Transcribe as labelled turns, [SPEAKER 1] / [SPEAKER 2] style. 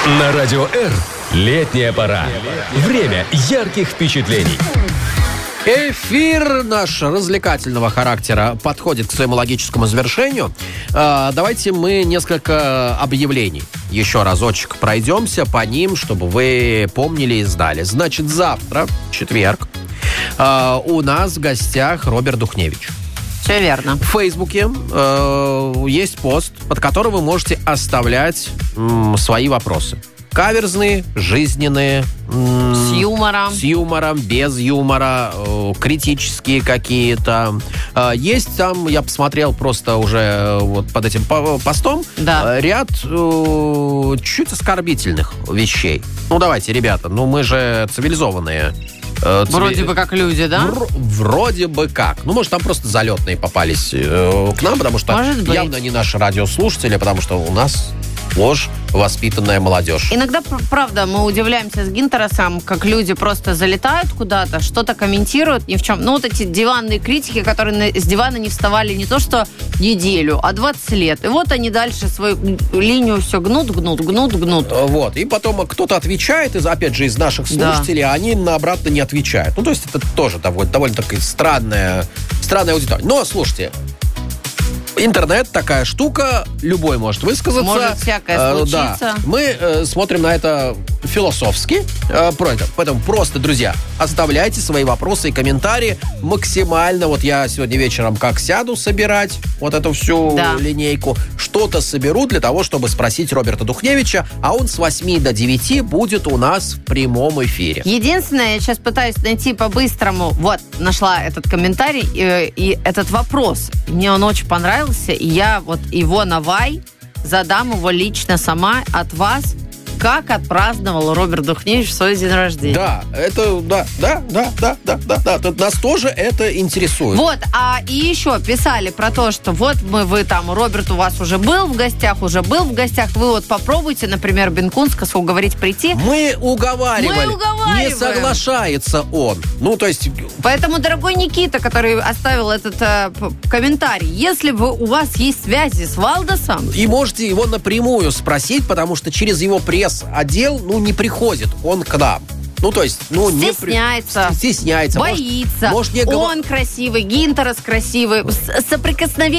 [SPEAKER 1] На Радио Р летняя пора. Время ярких впечатлений.
[SPEAKER 2] Эфир наш развлекательного характера подходит к своему логическому завершению. Давайте мы несколько объявлений еще разочек пройдемся по ним, чтобы вы помнили и знали. Значит, завтра, четверг, у нас в гостях Роберт Духневич.
[SPEAKER 3] Все верно.
[SPEAKER 2] В Фейсбуке есть пост, под которым вы можете оставлять свои вопросы. Каверзные, жизненные.
[SPEAKER 3] С юмором.
[SPEAKER 2] С юмором, без юмора, критические какие-то. Есть там, я посмотрел просто уже вот под этим постом, ряд чуть оскорбительных вещей. Ну, давайте, ребята, мы же цивилизованные.
[SPEAKER 3] Вроде бы как люди, да?
[SPEAKER 2] Вроде бы как. Может, там просто залетные попались к нам, потому что явно не наши радиослушатели, потому что у нас ложь воспитанная молодежь.
[SPEAKER 3] Иногда, правда, мы удивляемся с Гинтеросом, как люди просто залетают куда-то, что-то комментируют, ни в чем. Вот эти диванные критики, которые с дивана не вставали не то что неделю, а 20 лет. И вот они дальше свою линию все гнут.
[SPEAKER 2] Вот. И потом кто-то отвечает, опять же, из наших слушателей, а они обратно не отвечают. То есть это тоже довольно-таки странная аудитория. Но, слушайте, интернет такая штука, любой может высказаться.
[SPEAKER 3] Может всякое случиться.
[SPEAKER 2] Да. Мы смотрим на это философски. Поэтому просто, друзья, оставляйте свои вопросы и комментарии максимально. Вот я сегодня вечером как сяду собирать вот эту всю линейку, что-то соберу для того, чтобы спросить Роберта Духневича, а он с 8 до 9 будет у нас в прямом эфире.
[SPEAKER 3] Единственное, я сейчас пытаюсь найти по-быстрому, нашла этот комментарий и этот вопрос. Мне он очень понравился. И я его задам его лично сама от вас. Как отпраздновал Роберт Духневич свой день рождения?
[SPEAKER 2] Да, нас тоже это интересует.
[SPEAKER 3] И еще писали про то, что Роберт у вас уже был в гостях, вы попробуйте, например, Бенкунскаса уговорить прийти.
[SPEAKER 2] Мы уговаривали. Не соглашается он.
[SPEAKER 3] Поэтому, дорогой Никита, который оставил этот комментарий, если у вас есть связи с Валдосом...
[SPEAKER 2] И можете его напрямую спросить, потому что через его пресс-отдел, не приходит он к нам.
[SPEAKER 3] Стесняется.
[SPEAKER 2] Боится.
[SPEAKER 3] Он красивый, Гинтерос красивый. Соприкосновение